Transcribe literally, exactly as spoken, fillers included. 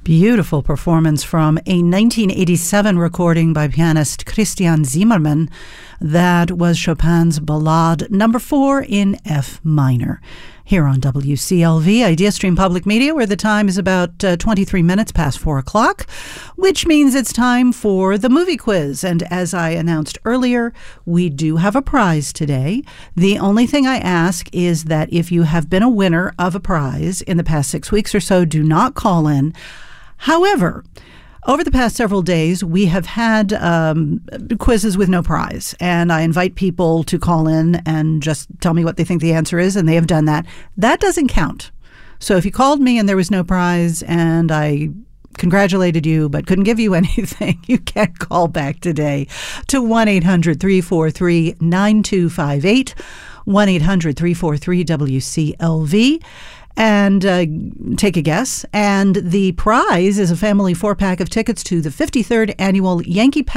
Beautiful performance from a nineteen eighty-seven recording by pianist Christian Zimmermann. That was Chopin's Ballade number four in F minor. Here on W C L V, IdeaStream Public Media, where the time is about uh, twenty-three minutes past four o'clock, which means it's time for the movie quiz. And as I announced earlier, we do have a prize today. The only thing I ask is that if you have been a winner of a prize in the past six weeks or so, do not call in. However, over the past several days, we have had um, quizzes with no prize, and I invite people to call in and just tell me what they think the answer is, and they have done that. That doesn't count. So if you called me and there was no prize and I congratulated you but couldn't give you anything, you can call back today to one eight hundred three four three nine two five eight, one eight hundred three four three W C L V. And uh, take a guess. And the prize is a family four-pack of tickets to the fifty-third Annual Yankee